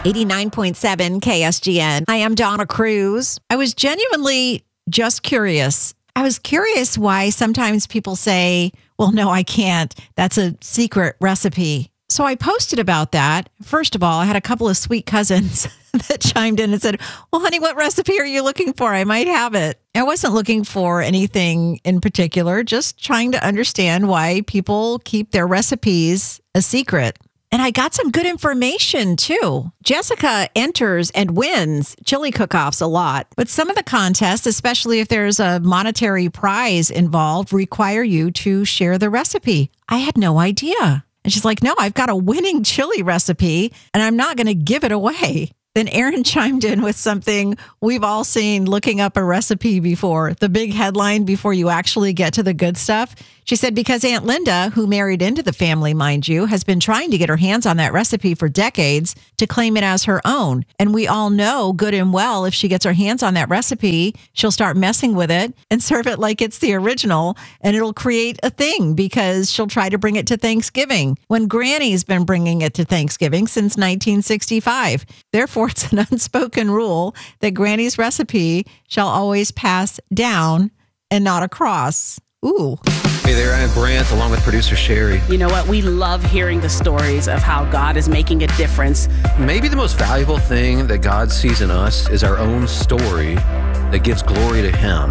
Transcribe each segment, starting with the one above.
89.7 KSGN. I am Donna Cruz. I was genuinely just curious. I was curious why sometimes people say, well, no, I can't. That's a secret recipe. So I posted about that. First of all, I had a couple of sweet cousins that chimed in and said, well, honey, what recipe are you looking for? I might have it. I wasn't looking for anything in particular, just trying to understand why people keep their recipes a secret. And I got some good information, too. Jessica enters and wins chili cook-offs a lot. But some of the contests, especially if there's a monetary prize involved, require you to share the recipe. I had no idea. And she's like, no, I've got a winning chili recipe, and I'm not going to give it away. Then Aaron chimed in with something we've all seen looking up a recipe before, the big headline before you actually get to the good stuff. She said, because Aunt Linda, who married into the family, mind you, has been trying to get her hands on that recipe for decades to claim it as her own. And we all know good and well, if she gets her hands on that recipe, she'll start messing with it and serve it like it's the original. And it'll create a thing because she'll try to bring it to Thanksgiving when Granny's been bringing it to Thanksgiving since 1965. Therefore, it's an unspoken rule that Granny's recipe shall always pass down and not across. Ooh. Hey there, I'm Brant, along with producer Sherry. You know what? We love hearing the stories of how God is making a difference. Maybe the most valuable thing that God sees in us is our own story that gives glory to Him.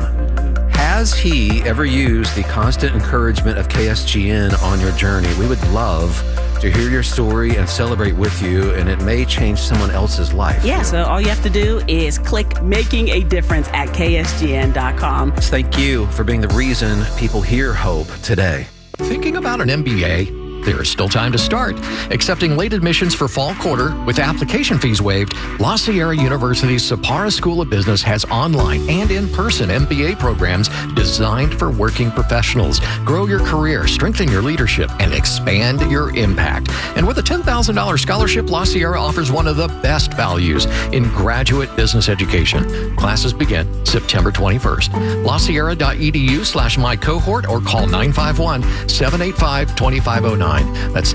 Has He ever used the constant encouragement of KSGN on your journey? We would love to hear your story and celebrate with you, and it may change someone else's life. Yeah, so all you have to do is click Making a Difference at KSGN.com. Thank you for being the reason people hear hope today. Thinking about an MBA? There is still time to start. Accepting late admissions for fall quarter with application fees waived, La Sierra University's Sapara School of Business has online and in-person MBA programs designed for working professionals. Grow your career, strengthen your leadership, and expand your impact. And with a $10,000 scholarship, La Sierra offers one of the best values in graduate business education. Classes begin September 21st. LaSierra.edu/mycohort or call 951-785-2509. That's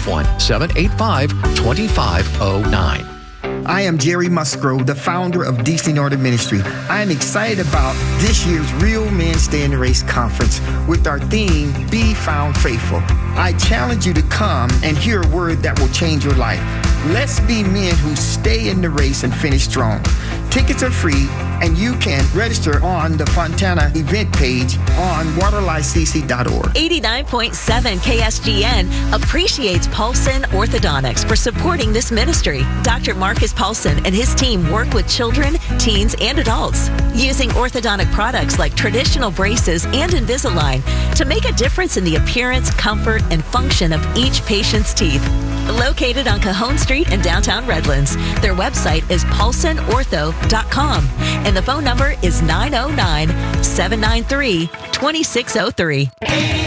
951-785-2509. I am Jerry Musgrove, the founder of DC Northern Ministry. I am excited about this year's Real Men Stay in the Race conference with our theme, Be Found Faithful. I challenge you to come and hear a word that will change your life. Let's be men who stay in the race and finish strong. Tickets are free, and you can register on the Fontana event page on waterlycc.org. 89.7 KSGN appreciates Paulson Orthodontics for supporting this ministry. Dr. Marcus Paulson and his team work with children, teens, and adults using orthodontic products like traditional braces and Invisalign to make a difference in the appearance, comfort, and function of each patient's teeth. Located on Cajon Street in downtown Redlands. Their website is paulsonortho.com and the phone number is 909-793-2603.